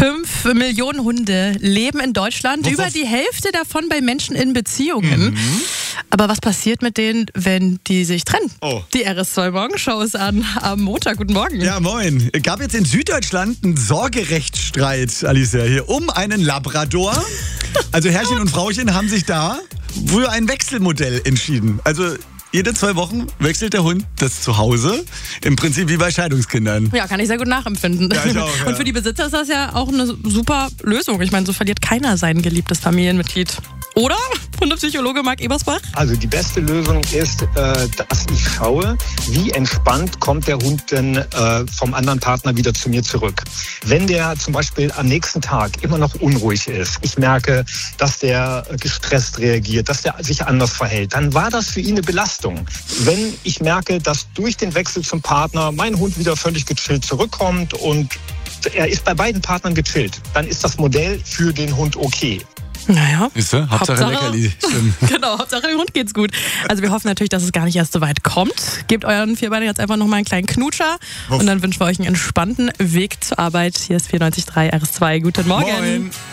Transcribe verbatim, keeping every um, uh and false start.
Fünf Millionen Hunde leben in Deutschland, Wuff, über wuff. die Hälfte davon bei Menschen in Beziehungen. Mhm. Aber was passiert mit denen, wenn die sich trennen? Oh. Die R S zwei Morgenshow ist an am Montag. Guten Morgen. Ja, moin. Gab jetzt in Süddeutschland einen Sorgerechtsstreit, Alicia, hier um einen Labrador. Also Herrchen und Frauchen haben sich da für ein Wechselmodell entschieden. Also jede zwei Wochen wechselt der Hund das Zuhause. Im Prinzip wie bei Scheidungskindern. Ja, kann ich sehr gut nachempfinden. Ja, ich auch, ja. Und für die Besitzer ist das ja auch eine super Lösung. Ich meine, so verliert keiner sein geliebtes Familienmitglied. Oder? Hundepsychologe Marc Ebersbach? Also die beste Lösung ist, äh, dass ich schaue, wie entspannt kommt der Hund denn äh, vom anderen Partner wieder zu mir zurück. Wenn der zum Beispiel am nächsten Tag immer noch unruhig ist, ich merke, dass der gestresst reagiert, dass der sich anders verhält, dann war das für ihn eine Belastung. Wenn ich merke, dass durch den Wechsel zum Partner mein Hund wieder völlig gechillt zurückkommt und er ist bei beiden Partnern gechillt, dann ist das Modell für den Hund okay. Naja. Ist du? Hauptsache, Leckerli. Stimmt. Genau, Hauptsache dem Hund geht's gut. Also wir hoffen natürlich, dass es gar nicht erst so weit kommt. Gebt euren Vierbeiner jetzt einfach nochmal einen kleinen Knutscher Wuff. und dann wünschen wir euch einen entspannten Weg zur Arbeit. Hier ist vierundneunzig Komma drei R S zwei. Guten Morgen. Moin.